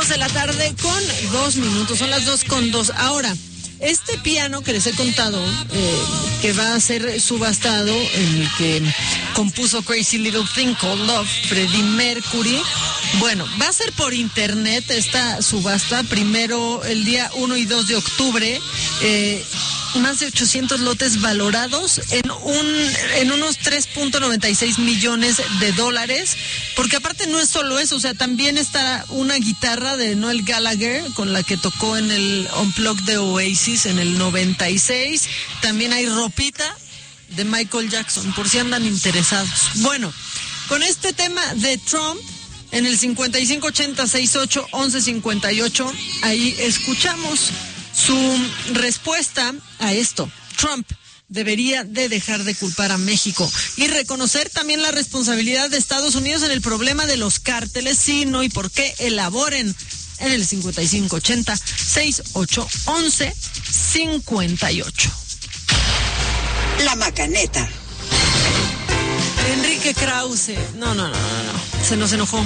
2:02 p.m. Son las 2:02 p.m. Ahora, este piano que les he contado, que va a ser subastado, en el que compuso Crazy Little Thing Called Love, Freddie Mercury, bueno, va a ser por internet esta subasta, primero el día 1 y 2 de octubre, más de 800 lotes valorados en unos 3.96 millones de dólares, porque aparte no es solo eso, o sea, también está una guitarra de Noel Gallagher con la que tocó en el Unplugged de Oasis en el 96, también hay ropita de Michael Jackson, por si andan interesados. Bueno, con este tema de Trump, en el 5580681158, ahí escuchamos su respuesta a esto. Trump debería de dejar de culpar a México y reconocer también la responsabilidad de Estados Unidos en el problema de los cárteles, sí, no y por qué. Elaboren en el 5580681158. La Macaneta. Enrique Krause, no. Se enojó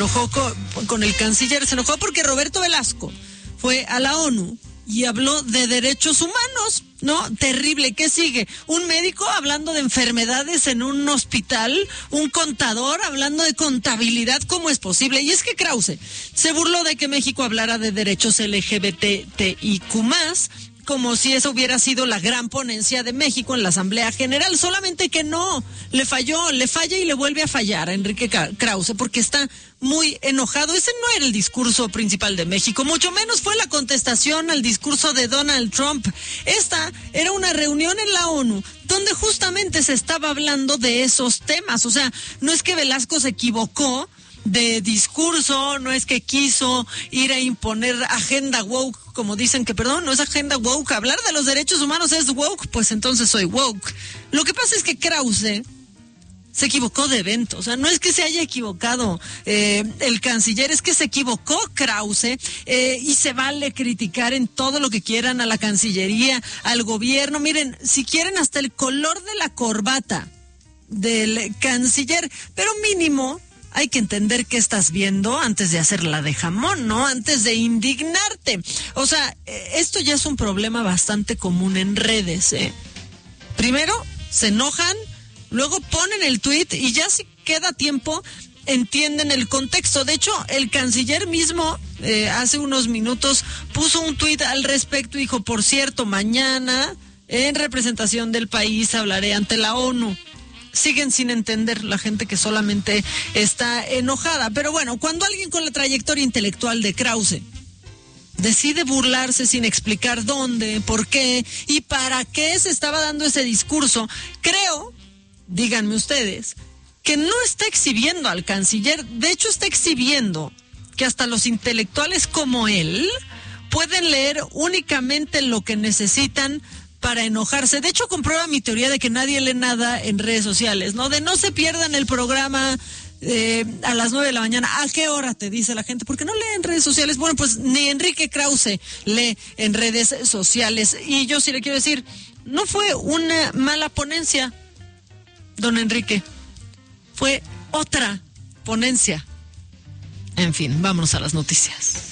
con el canciller, se enojó porque Roberto Velasco fue a la ONU y habló de derechos humanos, ¿no? Terrible. ¿Qué sigue? Un médico hablando de enfermedades en un hospital, un contador hablando de contabilidad, ¿cómo es posible? Y es que Krause se burló de que México hablara de derechos LGBTIQ+, como si eso hubiera sido la gran ponencia de México en la Asamblea General, solamente que no, le falla y le vuelve a fallar a Enrique Krause, porque está muy enojado. Ese no era el discurso principal de México, mucho menos fue la contestación al discurso de Donald Trump. Esta era una reunión en la ONU donde justamente se estaba hablando de esos temas, o sea, no es que Velasco se equivocó de discurso, no es que quiso ir a imponer agenda woke, como dicen que, perdón, no es agenda woke, hablar de los derechos humanos es woke, pues entonces soy woke. Lo que pasa es que Krause se equivocó de evento, o sea, no es que se haya equivocado el canciller, es que se equivocó Krause, y se vale criticar en todo lo que quieran a la Cancillería, al gobierno. Miren, si quieren hasta el color de la corbata del canciller, pero mínimo hay que entender qué estás viendo antes de hacerla de jamón, ¿no? Antes de indignarte. O sea, esto ya es un problema bastante común en redes, ¿eh? Primero se enojan, luego ponen el tuit y ya si queda tiempo entienden el contexto. De hecho, el canciller mismo hace unos minutos puso un tuit al respecto y dijo, por cierto, mañana en representación del país hablaré ante la ONU. Siguen sin entender la gente que solamente está enojada. Pero bueno, cuando alguien con la trayectoria intelectual de Krause decide burlarse sin explicar dónde, por qué y para qué se estaba dando ese discurso, creo, díganme ustedes, que no está exhibiendo al canciller. De hecho, está exhibiendo que hasta los intelectuales como él pueden leer únicamente lo que necesitan para enojarse. De hecho, comprueba mi teoría de que nadie lee nada en redes sociales, ¿no? De no se pierdan el programa a las 9 de la mañana. ¿A qué hora? Te dice la gente. ¿Por qué no lee en redes sociales? Bueno, pues ni Enrique Krause lee en redes sociales. Y yo sí le quiero decir, no fue una mala ponencia, don Enrique. Fue otra ponencia. En fin, vámonos a las noticias.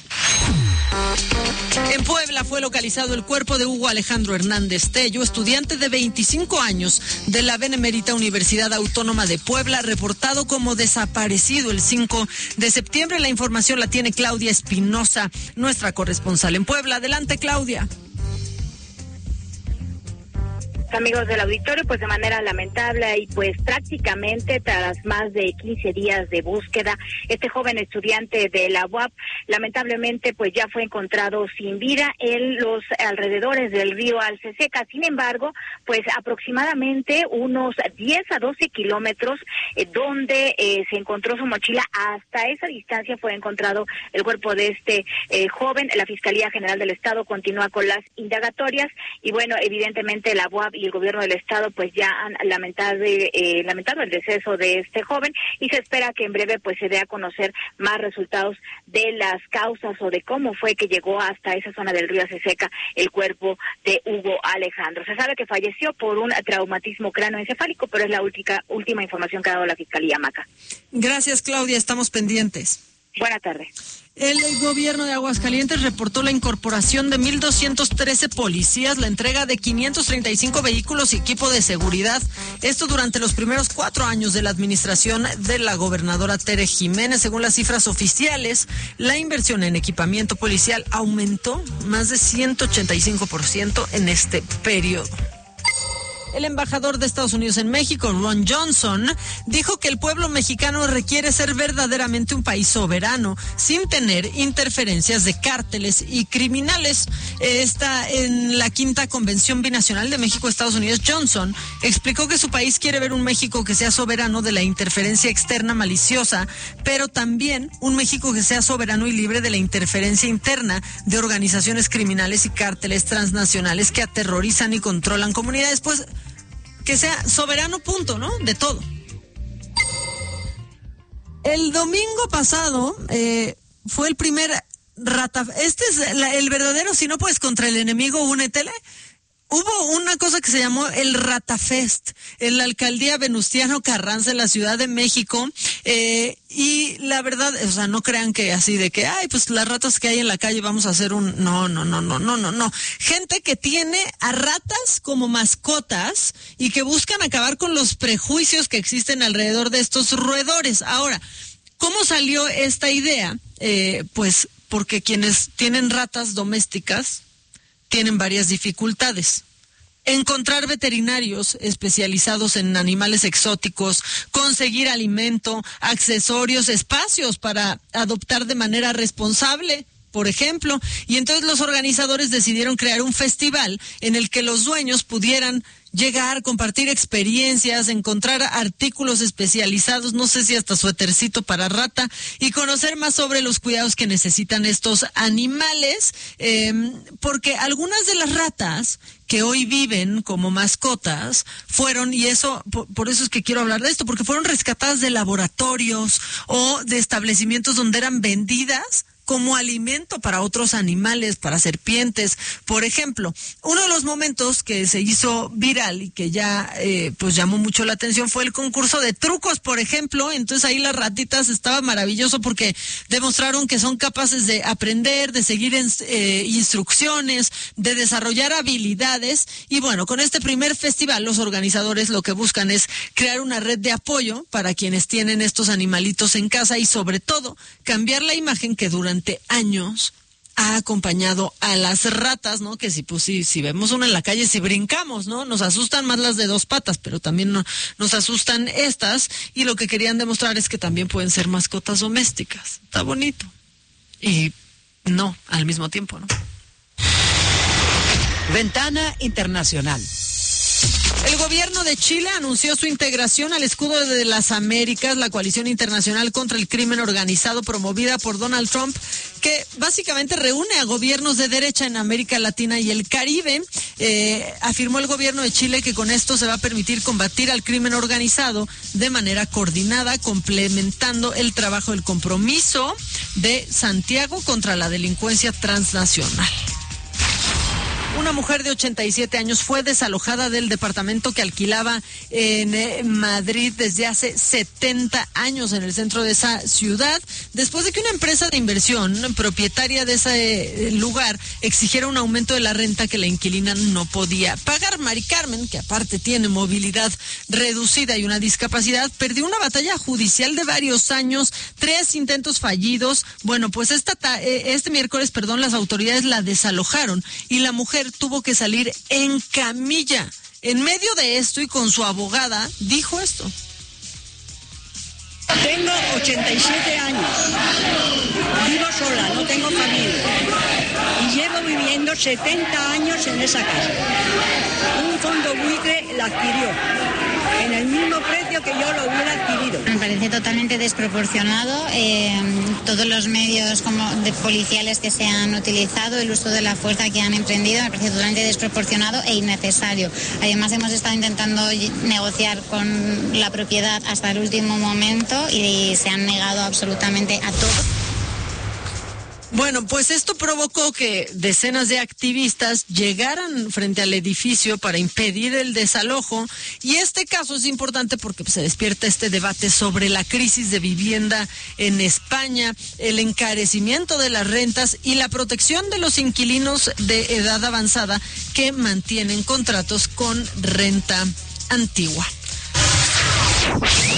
En Puebla fue localizado el cuerpo de Hugo Alejandro Hernández Tello, estudiante de 25 años de la Benemérita Universidad Autónoma de Puebla, reportado como desaparecido el 5 de septiembre. La información la tiene Claudia Espinosa, nuestra corresponsal en Puebla. Adelante, Claudia. Amigos del auditorio, pues de manera lamentable y pues prácticamente tras más de 15 días de búsqueda, este joven estudiante de la UAP lamentablemente pues ya fue encontrado sin vida en los alrededores del río Alceseca. Sin embargo, pues aproximadamente unos 10 a 12 kilómetros donde se encontró su mochila, hasta esa distancia fue encontrado el cuerpo de este joven. La Fiscalía General del Estado continúa con las indagatorias y bueno, evidentemente la UAP y el gobierno del estado pues ya han lamentado el deceso de este joven y se espera que en breve pues se dé a conocer más resultados de las causas o de cómo fue que llegó hasta esa zona del río Alceseca el cuerpo de Hugo Alejandro. Se sabe que falleció por un traumatismo cráneoencefálico, pero es la última información que ha dado la Fiscalía, Maca. Gracias, Claudia, estamos pendientes. Buena tarde. El gobierno de Aguascalientes reportó la incorporación de 1,213 policías, la entrega de 535 vehículos y equipo de seguridad. Esto durante los primeros 4 años de la administración de la gobernadora Tere Jiménez. Según las cifras oficiales, la inversión en equipamiento policial aumentó más de 185% en este periodo. El embajador de Estados Unidos en México, Ron Johnson, dijo que el pueblo mexicano requiere ser verdaderamente un país soberano, sin tener interferencias de cárteles y criminales. En la 5ª Convención Binacional de México-Estados Unidos, Johnson explicó que su país quiere ver un México que sea soberano de la interferencia externa maliciosa, pero también un México que sea soberano y libre de la interferencia interna de organizaciones criminales y cárteles transnacionales que aterrorizan y controlan comunidades. Pues que sea soberano, punto, ¿no? De todo. El domingo pasado fue el primer este es el verdadero, si no puedes contra el enemigo, únetele. Hubo una cosa que se llamó el Ratafest en la alcaldía Venustiano Carranza en la Ciudad de México, y la verdad, o sea, no crean que así de que, ay, pues las ratas que hay en la calle vamos a hacer no. Gente que tiene a ratas como mascotas y que buscan acabar con los prejuicios que existen alrededor de estos roedores. Ahora, ¿cómo salió esta idea? Pues porque quienes tienen ratas domésticas tienen varias dificultades. Encontrar veterinarios especializados en animales exóticos, conseguir alimento, accesorios, espacios para adoptar de manera responsable, por ejemplo. Y entonces los organizadores decidieron crear un festival en el que los dueños pudieran llegar, compartir experiencias, encontrar artículos especializados, no sé si hasta suétercito para rata, y conocer más sobre los cuidados que necesitan estos animales, porque algunas de las ratas que hoy viven como mascotas fueron, y eso, por eso es que quiero hablar de esto, porque fueron rescatadas de laboratorios o de establecimientos donde eran vendidas como alimento para otros animales, para serpientes. Por ejemplo, uno de los momentos que se hizo viral y que ya pues llamó mucho la atención fue el concurso de trucos, por ejemplo. Entonces ahí las ratitas estaba maravilloso porque demostraron que son capaces de aprender, de seguir instrucciones, de desarrollar habilidades. Y bueno, con este primer festival los organizadores lo que buscan es crear una red de apoyo para quienes tienen estos animalitos en casa y sobre todo cambiar la imagen que durante años ha acompañado a las ratas, ¿no? Que si vemos una en la calle, si brincamos, ¿no? Nos asustan más las de 2 patas, pero también nos asustan estas, y lo que querían demostrar es que también pueden ser mascotas domésticas. Está bonito. Y no, al mismo tiempo, ¿no? Ventana Internacional. El gobierno de Chile anunció su integración al Escudo de las Américas, la coalición internacional contra el crimen organizado promovida por Donald Trump, que básicamente reúne a gobiernos de derecha en América Latina y el Caribe. Afirmó el gobierno de Chile que con esto se va a permitir combatir al crimen organizado de manera coordinada, complementando el trabajo del compromiso de Santiago contra la delincuencia transnacional. Una mujer de 87 años fue desalojada del departamento que alquilaba en Madrid desde hace 70 años en el centro de esa ciudad, después de que una empresa de inversión propietaria de ese lugar exigiera un aumento de la renta que la inquilina no podía pagar. Mari Carmen, que aparte tiene movilidad reducida y una discapacidad, perdió una batalla judicial de varios años, 3 intentos fallidos. Bueno, pues este miércoles, las autoridades la desalojaron y la mujer tuvo que salir en camilla. En medio de esto y con su abogada, dijo esto. Tengo 87 años, vivo sola, no tengo familia y llevo viviendo 70 años en esa casa. Un fondo buitre la adquirió en el mismo precio que yo lo hubiera adquirido. Me parece totalmente desproporcionado todos los medios policiales que se han utilizado, el uso de la fuerza que han emprendido, me parece totalmente desproporcionado e innecesario. Además hemos estado intentando negociar con la propiedad hasta el último momento y se han negado absolutamente a todo. Bueno, pues esto provocó que decenas de activistas llegaran frente al edificio para impedir el desalojo, y este caso es importante porque se despierta este debate sobre la crisis de vivienda en España, el encarecimiento de las rentas y la protección de los inquilinos de edad avanzada que mantienen contratos con renta antigua.